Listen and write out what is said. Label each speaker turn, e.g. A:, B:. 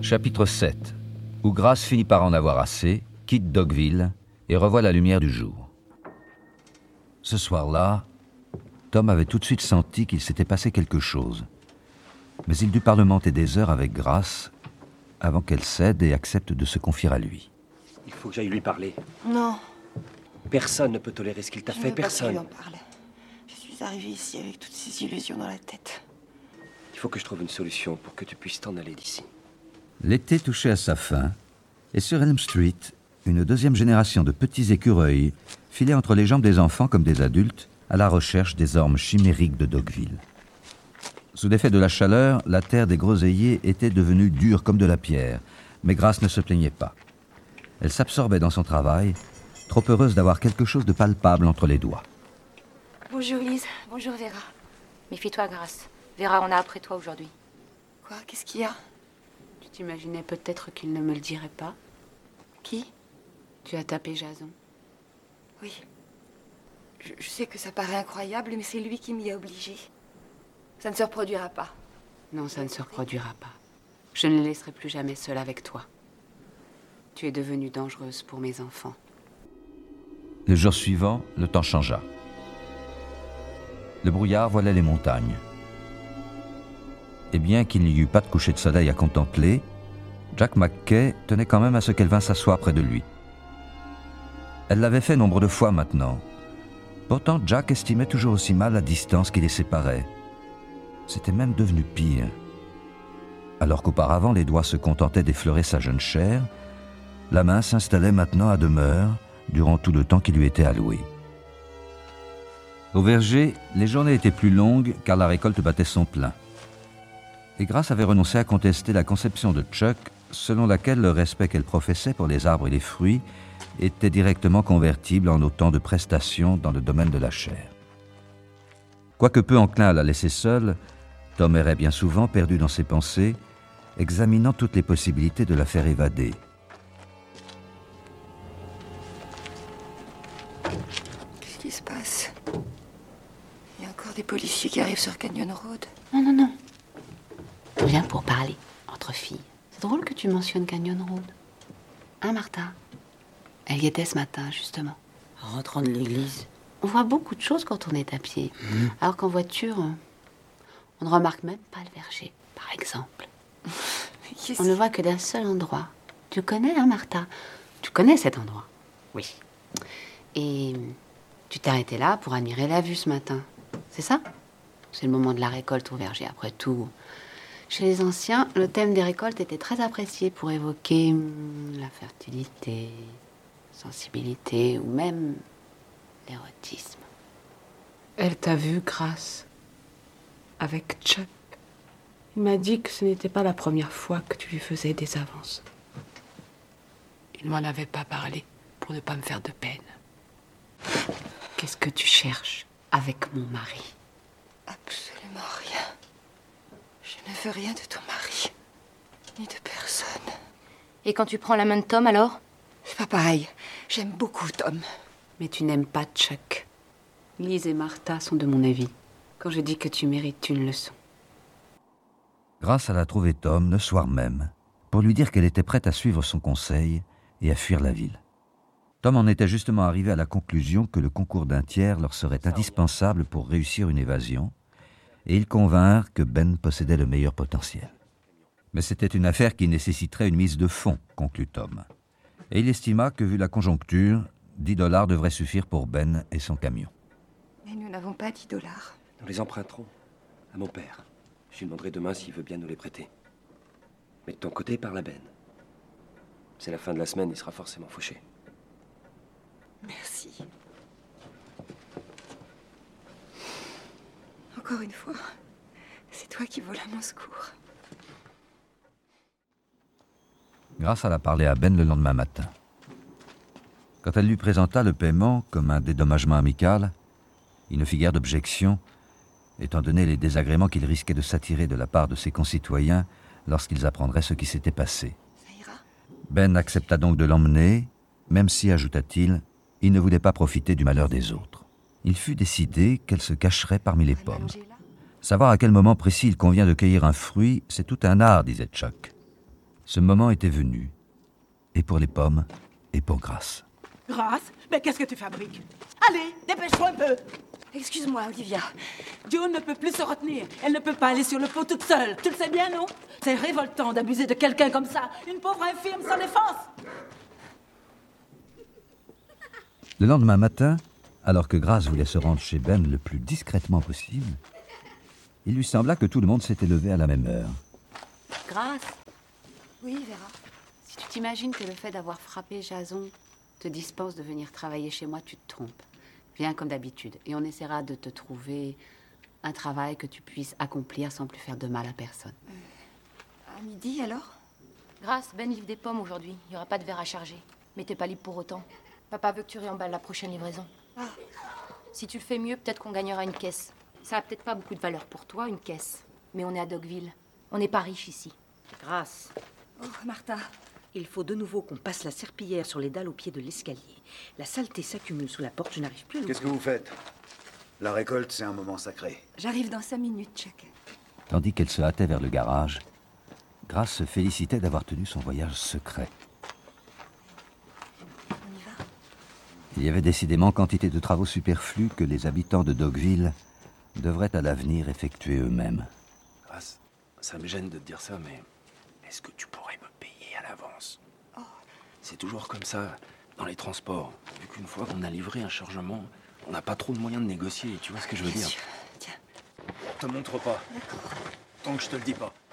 A: Chapitre 7, où Grace finit par en avoir assez, quitte Dogville et revoit la lumière du jour. Ce soir-là, Tom avait tout de suite senti qu'il s'était passé quelque chose. Mais il dut parlementer des heures avec Grace avant qu'elle cède et accepte de se confier à lui.
B: Il faut que j'aille lui parler.
C: Non.
B: Personne ne peut tolérer ce qu'il t'a fait, personne.
C: Je ne veux pas qu'il en parle. Je suis arrivée ici avec toutes ces illusions dans la tête.
B: Il faut que je trouve une solution pour que tu puisses t'en aller d'ici.
A: L'été touchait à sa fin, et sur Elm Street, une deuxième génération de petits écureuils filait entre les jambes des enfants comme des adultes à la recherche des ormes chimériques de Dogville. Sous l'effet de la chaleur, la terre des groseilliers était devenue dure comme de la pierre, mais Grace ne se plaignait pas. Elle s'absorbait dans son travail, trop heureuse d'avoir quelque chose de palpable entre les doigts.
D: Bonjour Lise, bonjour Vera. Méfie-toi Grace. Vera, on a après toi aujourd'hui.
C: Quoi? Qu'est-ce qu'il y a?
D: Tu t'imaginais peut-être qu'il ne me le dirait pas?
C: Qui?
D: Tu as tapé Jason.
C: Oui. Je sais que ça paraît incroyable, mais c'est lui qui m'y a obligée. Ça ne se reproduira pas.
D: Non, ça ne se reproduira pas. Je ne les laisserai plus jamais seule avec toi. Tu es devenue dangereuse pour mes enfants.
A: Le jour suivant, le temps changea. Le brouillard voilait les montagnes. Et bien qu'il n'y eût pas de coucher de soleil à contempler, Jack McKay tenait quand même à ce qu'elle vînt s'asseoir près de lui. Elle l'avait fait nombre de fois maintenant. Pourtant, Jack estimait toujours aussi mal la distance qui les séparait. C'était même devenu pire. Alors qu'auparavant, les doigts se contentaient d'effleurer sa jeune chair, la main s'installait maintenant à demeure durant tout le temps qui lui était alloué. Au verger, les journées étaient plus longues car la récolte battait son plein. Et Grace avait renoncé à contester la conception de Chuck selon laquelle le respect qu'elle professait pour les arbres et les fruits était directement convertible en autant de prestations dans le domaine de la chair. Quoique peu enclin à la laisser seule, Tom errait bien souvent perdu dans ses pensées, examinant toutes les possibilités de la faire évader.
C: Qu'est-ce qui se passe? Il y a encore des policiers qui arrivent sur Canyon Road.
D: Non. On vient pour parler, entre filles. C'est drôle que tu mentionnes Canyon Road. Hein, Martha? Elle y était ce matin, justement.
E: Rentrant de l'église.
D: On voit beaucoup de choses quand on est à pied. Alors qu'en voiture, on ne remarque même pas le verger, par exemple. On ne voit que d'un seul endroit. Tu connais, hein, Martha? Tu connais cet endroit? Oui. Et tu t'es arrêtée là pour admirer la vue ce matin. C'est ça? C'est le moment de la récolte au verger, après tout. Chez les anciens, le thème des récoltes était très apprécié pour évoquer la fertilité, sensibilité ou même l'érotisme.
F: Elle t'a vu, Grace, avec Chuck. Il m'a dit que ce n'était pas la première fois que tu lui faisais des avances. Il m'en avait pas parlé pour ne pas me faire de peine.
D: Qu'est-ce que tu cherches avec mon mari?
C: Absolument rien. Je ne veux rien de ton mari, ni de personne.
D: Et quand tu prends la main de Tom, alors?
C: C'est pas pareil. J'aime beaucoup Tom.
D: Mais tu n'aimes pas Chuck. Lise et Martha sont de mon avis. Quand je dis que tu mérites une leçon.
A: Grace alla trouver Tom le soir même pour lui dire qu'elle était prête à suivre son conseil et à fuir la ville. Tom en était justement arrivé à la conclusion que le concours d'un tiers leur serait indispensable pour réussir une évasion, et ils convinrent que Ben possédait le meilleur potentiel. Mais c'était une affaire qui nécessiterait une mise de fonds, conclut Tom. Et il estima que, vu la conjoncture, 10 $ devraient suffire pour Ben et son camion.
C: Mais nous n'avons pas 10 $.
B: Nous les emprunterons à mon père. Je lui demanderai demain s'il veut bien nous les prêter. Mais de ton côté, parle à Ben. C'est la fin de la semaine, il sera forcément fauché.
C: Merci. Encore une fois, c'est toi qui voles à mon secours.
A: Grace alla parler à Ben le lendemain matin. Quand elle lui présenta le paiement comme un dédommagement amical, il ne fit guère d'objection, étant donné les désagréments qu'il risquait de s'attirer de la part de ses concitoyens lorsqu'ils apprendraient ce qui s'était passé.
C: Ça ira?
A: Ben accepta donc de l'emmener, même si, ajouta-t-il, il ne voulait pas profiter du malheur des autres. Il fut décidé qu'elle se cacherait parmi les pommes. Savoir à quel moment précis il convient de cueillir un fruit, c'est tout un art, disait Chuck. Ce moment était venu, et pour les pommes, et pour Grace.
G: Grace, mais qu'est-ce que tu fabriques? Allez, dépêche-toi un peu.
C: Excuse-moi, Olivia.
G: June ne peut plus se retenir. Elle ne peut pas aller sur le pont toute seule. Tu le sais bien, non? C'est révoltant d'abuser de quelqu'un comme ça. Une pauvre infirme sans défense.
A: Le lendemain matin, alors que Grace voulait se rendre chez Ben le plus discrètement possible, il lui sembla que tout le monde s'était levé à la même heure.
D: Grace,
C: Oui, Vera.
D: si tu t'imagines que le fait d'avoir frappé Jason te dispense de venir travailler chez moi, tu te trompes. Viens comme d'habitude et on essaiera de te trouver un travail que tu puisses accomplir sans plus faire de mal à personne.
C: À midi, alors?
H: Grace, Ben livre des pommes aujourd'hui. Il n'y aura pas de verre à charger. Mais t'es pas libre pour autant. Papa veut que tu réemballes la prochaine livraison.
C: Ah.
H: Si tu le fais mieux, peut-être qu'on gagnera une caisse. Ça a peut-être pas beaucoup de valeur pour toi, une caisse. Mais on est à Dogville. On n'est pas riche ici.
E: Grace,
C: Oh, Martha.
E: il faut de nouveau qu'on passe la serpillière sur les dalles au pied de l'escalier. La saleté s'accumule sous la porte, je n'arrive plus à
I: Qu'est-ce que vous faites? La récolte, c'est un moment sacré.
C: J'arrive dans 5 minutes, Chuck.
A: Tandis qu'elle se hâtait vers le garage, Grace se félicitait d'avoir tenu son voyage secret.
C: On y va?
A: Il y avait décidément quantité de travaux superflus que les habitants de Dogville devraient à l'avenir effectuer eux-mêmes.
B: Grace, ça me gêne de te dire ça, mais est-ce que tu pourrais me payer à l'avance? C'est toujours comme ça dans les transports. Vu qu'une fois qu'on a livré un chargement, on n'a pas trop de moyens de négocier. Tu vois ce que je veux dire?
C: Tiens.
I: Te montre pas. Tant que je te le dis pas.